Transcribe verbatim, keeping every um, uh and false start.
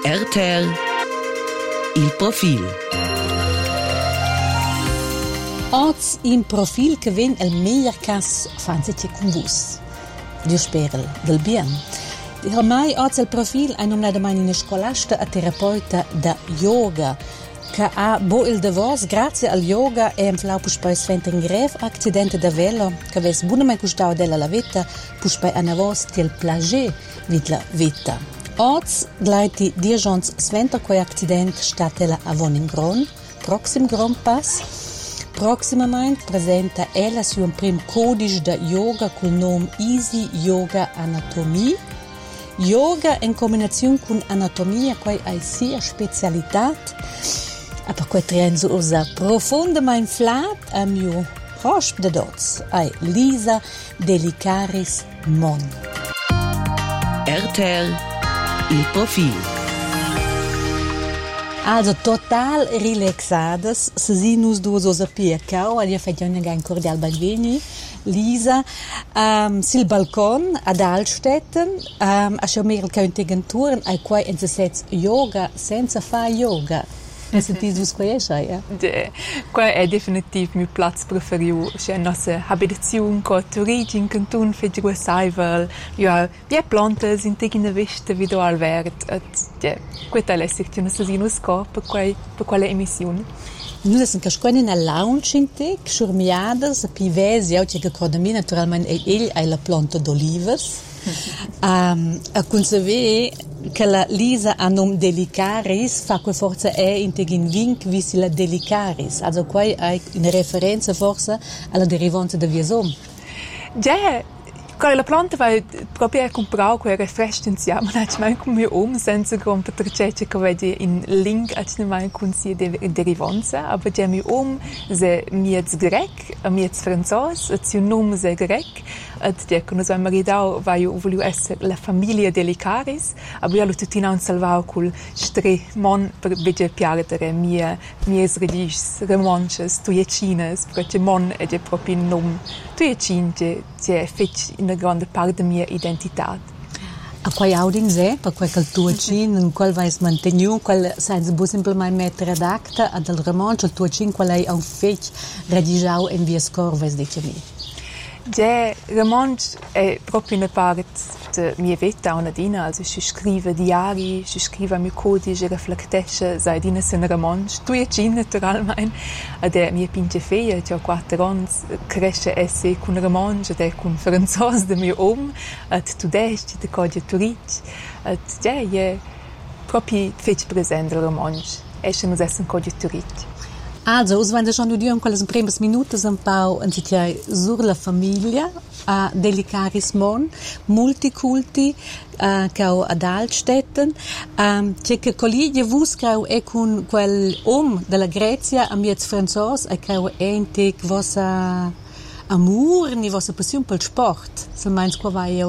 R T L Il profil. Oz in profil che ven el meglier cas fanzetje con vus. Dio sperel del bien. Ormai oz il profil hai nominato mai in scolasta a terapeuta da yoga che ha bo il davos grazie al yoga e in flau puspoi sventa in grev accidente da velo che ves buona mai custau della la vita puspoi a navos til plage vid la vita. Oz gleiti diejons sventa quei accident statela avon in gron, proxim gron pass. Proximamente presenta ella su un prim codice da yoga col nome Easy Yoga Anatomie. Yoga in combinazione con anatomia, quei è sia specialità. E per quei trienzo usa profondamente flat a mio hosp de dots, è Lisa Delicaris Mon. R T L Il profil. Also total relaxadas, se si nus duas osa piacau, alia fagione gain cordial benveni, Lisa, um, sil balcon ad Altstetten, um, a schau merel ca integenturen, ai quai en se sets yoga senza fa yoga. E sentis vus quai esce, ja? De, quai è definitiv mio plaz preferiu, c'è nostra abitazione co Turigi in cantun feggiu saivel, ja, vie plantes in tegina vista video al vert, et, de, quetta l'essig c'è nostra sinus co per quai, per quale emissione. Nus essen casquai in a lounge in tec, schurmiadas, a pivesi, au c'è che codami naturalmente e egl ai la planta d'olivas. um, a conserver che la Lisa a nom Delicaris fa que forza è in tegin vinc visi la Delicaris, also quai è in referenza forza alla derivanza da viesom. Ja, quella la planta va proprio a comprare quel refrescenza, ma non c'è mai come um senza con patricece che vedi in link a c'è mai con sia de derivanza, aber c'è mi um se miez grec, a miez franzos, a c'è un nome se grec, et de con so maridau va io voglio essere la famiglia Delicaris, aber io tutti non salvau col stre mon per vege piardere mia mies religis, remonches, tuiecines, perché mon è de proprio nome. Tuiecinte c'è fetch in una grande parte della mia identità. A quai audin se, per quel che tu cin, in quel vais manteniu, quel senza bu semplicemente mettere ad acta, ad al remonch, il tuo cin, quel è un fetch redigiau in via scorves, dice mi. Ja, remonch è proprio una parte della mia vita, una dina, also ich scrive diari, ich scrive mio codice, riflettesce, sai dina sen remonch, tu e cin naturalmente, ed è mia pinche figlia, che ha quattro anni, cresce esse con remonch, ed è con franzos de mio om, ed tu desti de codia turic, ed ja, è proprio fece presente il remonch, esce nos essen codia turic. Also, us wenn schon du quelles primas minutas un pau an citai sur la famiglia a Delicaris Mon, multiculti uh, cau ad Altstetten, um, c'è che colleghi vus cau e con quel om della Grecia a miez franzos e cau entic vossa amor ni vossa passione pel sport. Se meins qua vai